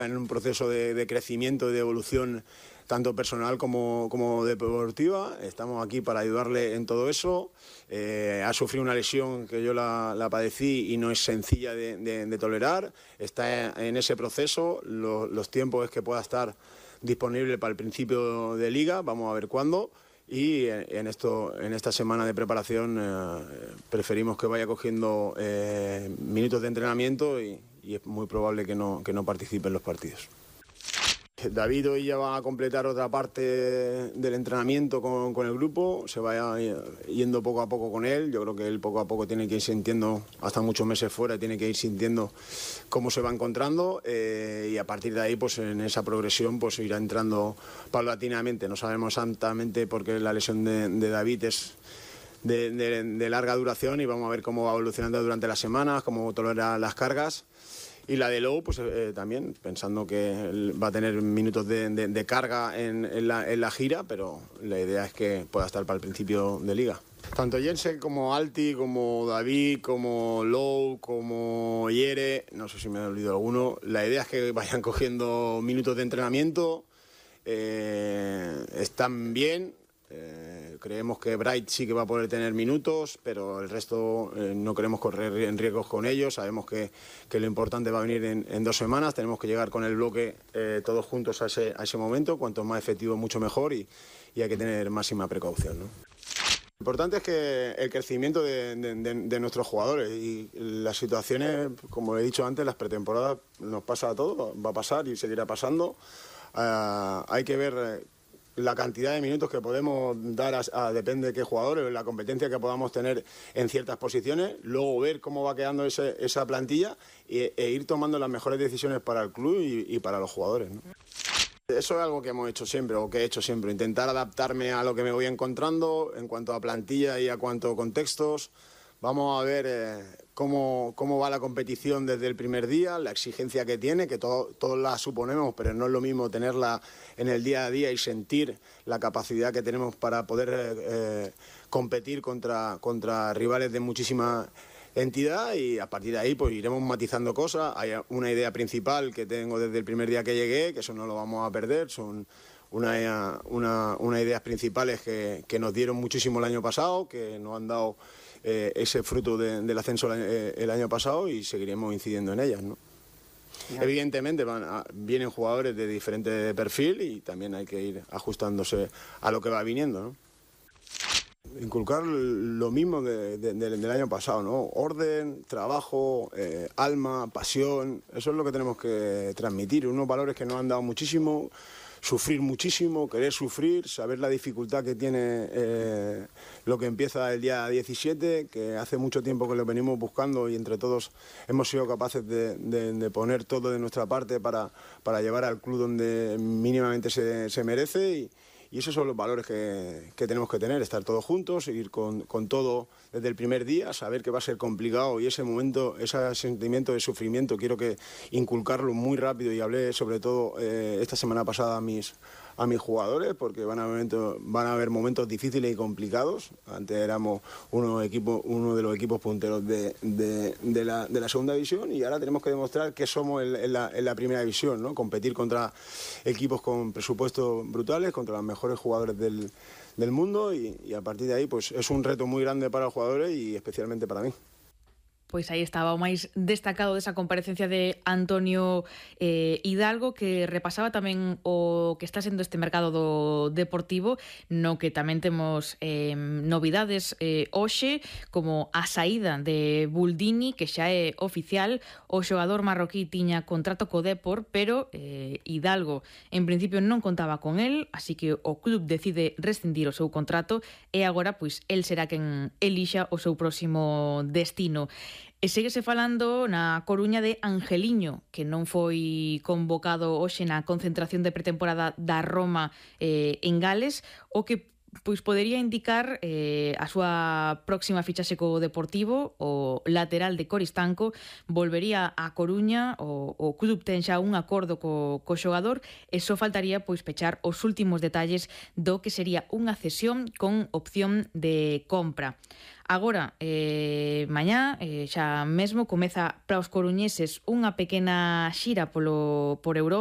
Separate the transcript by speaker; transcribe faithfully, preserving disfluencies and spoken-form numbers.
Speaker 1: en un proceso de, de crecimiento y de evolución tanto personal como, como deportiva. Estamos aquí para ayudarle en todo eso. Eh, ha sufrido una lesión que yo la, la padecí y no es sencilla de, de, de tolerar. Está en ese proceso. Los, los tiempos es que pueda estar disponible para el principio de liga. Vamos a ver cuándo. Y en, esto, en esta semana de preparación eh, preferimos que vaya cogiendo eh, minutos de entrenamiento y, y es muy probable que no, que no participe en los partidos. David hoy ya va a completar otra parte del entrenamiento con, con el grupo, se va yendo poco a poco con él. Yo creo que él poco a poco tiene que ir sintiendo, hasta muchos meses fuera, tiene que ir sintiendo cómo se va encontrando eh, y a partir de ahí, pues en esa progresión, pues irá entrando paulatinamente. No sabemos exactamente por qué la lesión de, de David es de, de, de larga duración y vamos a ver cómo va evolucionando durante las semanas, cómo tolera las cargas. Y la de Lou, pues eh, también, pensando que va a tener minutos de, de, de carga en, en, la, en la gira, pero la idea es que pueda estar para el principio de liga. Tanto Jensen como Alti, como David, como Lou, como Yere, no sé si me he olvidado alguno, la idea es que vayan cogiendo minutos de entrenamiento, eh, están bien. Eh, creemos que Bright sí que va a poder tener minutos, pero el resto eh, no queremos correr en riesgos con ellos. Sabemos que, que lo importante va a venir en, en dos semanas. Tenemos que llegar con el bloque eh, todos juntos a ese, a ese momento. Cuanto más efectivo, mucho mejor y, y hay que tener máxima precaución, ¿no? Lo importante es que el crecimiento de, de, de, de nuestros jugadores y las situaciones, como he dicho antes, las pretemporadas nos pasa a todos, va a pasar y seguirá pasando. Uh, hay que ver... Eh, la cantidad de minutos que podemos dar a, a depende de qué jugadores, la competencia que podamos tener en ciertas posiciones, luego ver cómo va quedando ese, esa plantilla e, e ir tomando las mejores decisiones para el club y, y para los jugadores, ¿no? Eso es algo que hemos hecho siempre, o que he hecho siempre, intentar adaptarme a lo que me voy encontrando en cuanto a plantilla y a cuanto a contextos. Vamos a ver eh, cómo, cómo va la competición desde el primer día, la exigencia que tiene, que todo, todos la suponemos, pero no es lo mismo tenerla en el día a día y sentir la capacidad que tenemos para poder eh, competir contra, contra rivales de muchísima entidad y a partir de ahí pues iremos matizando cosas. Hay una idea principal que tengo desde el primer día que llegué, que eso no lo vamos a perder, son una, una, unas ideas principales que, que nos dieron muchísimo el año pasado, que nos han dado eh, ese fruto de, del ascenso el, eh, el año pasado y seguiremos incidiendo en ellas, ¿no? Ya. Evidentemente van a, vienen jugadores de diferente perfil y también hay que ir ajustándose a lo que va viniendo, ¿no? Inculcar lo mismo de, de, de, del año pasado, ¿no? Orden, trabajo, eh, alma, pasión, eso es lo que tenemos que transmitir, unos valores que nos han dado muchísimo, sufrir muchísimo, querer sufrir, saber la dificultad que tiene eh, lo que empieza el día diecisiete, que hace mucho tiempo que lo venimos buscando y entre todos hemos sido capaces de, de, de poner todo de nuestra parte para, para llevar al club donde mínimamente se, se merece y, Y esos son los valores que, que tenemos que tener, estar todos juntos, ir con, con todo desde el primer día, saber que va a ser complicado y ese momento, ese sentimiento de sufrimiento, quiero que inculcarlo muy rápido y hablé sobre todo eh, esta semana pasada a mis, a mis jugadores porque van a, momentos, van a haber momentos difíciles y complicados. Antes éramos uno, equipo, uno de los equipos punteros de, de, de, la, de la segunda división y ahora tenemos que demostrar que somos en, en, la, en la primera división, ¿no? Competir contra equipos con presupuestos brutales, contra los mejores jugadores del, del mundo y, y a partir de ahí pues es un reto muy grande para los jugadores y especialmente para mí.
Speaker 2: Pois aí estaba o máis destacado desa comparecencia de Antonio eh, Hidalgo, que repasaba tamén o que está sendo este mercado do Deportivo, no que tamén temos eh, novidades eh, hoxe, como a saída de Buldini, que xa é oficial. O xogador marroquí tiña contrato co Depor, pero eh, Hidalgo en principio non contaba con el, así que o club decide rescindir o seu contrato e agora pois el será quen elixa o seu próximo destino. E séguese falando na Coruña de Angeliño, que non foi convocado hoxe na concentración de pretemporada da Roma eh, en Gales, o que pois podería indicar eh, a súa próxima fichaxe co Deportivo. O lateral de Coristanco volvería a Coruña, o, o club ten xa un acordo co, co xogador, e só faltaría pois pechar os últimos detalles do que sería unha cesión con opción de compra. Agora, eh, mañá, eh, xa mesmo, comeza para os coruñeses unha pequena xira polo, por Europa,